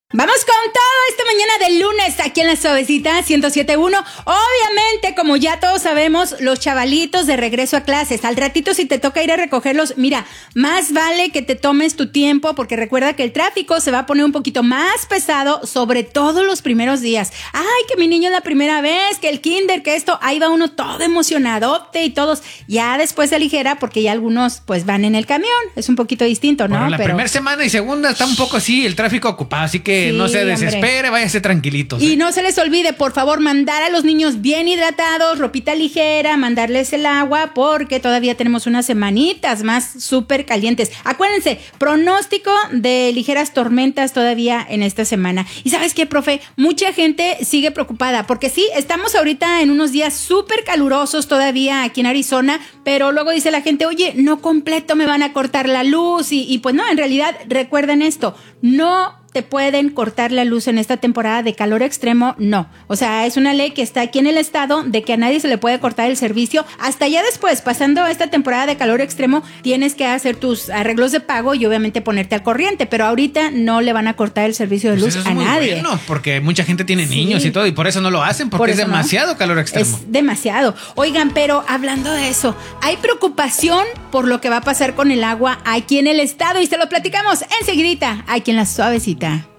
Vamos con todo esta mañana del lunes aquí en La Suavecita 107.1. Obviamente, como ya todos sabemos, los chavalitos de regreso a clases. Al ratito, si te toca ir a recogerlos, mira, más vale que te tomes tu tiempo, porque recuerda que el tráfico se va a poner un poquito más pesado, sobre todo los primeros días. Ay, que mi niño es la primera vez, que el kinder, que esto, ahí va uno todo emocionadote y todos. Ya después se aligera, porque ya algunos pues van en el camión. Es un poquito distinto, ¿no? Bueno, la primera semana y segunda está un poco así, el tráfico ocupado, así que sí, no se desespere, váyase tranquilitos. Y no se les olvide, por favor, mandar a los niños bien hidratados, ropita ligera, mandarles el agua, porque todavía tenemos unas semanitas más súper calientes. Acuérdense, pronóstico de ligeras tormentas todavía en esta semana. Y ¿sabes qué, profe? Mucha gente sigue preocupada, porque sí, estamos ahorita en unos días súper calurosos todavía aquí en Arizona, pero luego dice la gente, oye, no completo, me van a cortar la luz, y pues no, en realidad, recuerden esto, no te pueden cortar la luz en esta temporada de calor extremo, no. O sea, es una ley que está aquí en el estado de que a nadie se le puede cortar el servicio. Hasta ya después, pasando esta temporada de calor extremo, tienes que hacer tus arreglos de pago y obviamente ponerte al corriente, pero ahorita no le van a cortar el servicio de luz eso es a muy nadie. Bueno, porque mucha gente tiene niños y todo, y por eso no lo hacen, porque es demasiado calor extremo. Es demasiado. Oigan, pero hablando de eso, hay preocupación por lo que va a pasar con el agua aquí en el estado y se lo platicamos enseguidita, aquí en La Suavecita.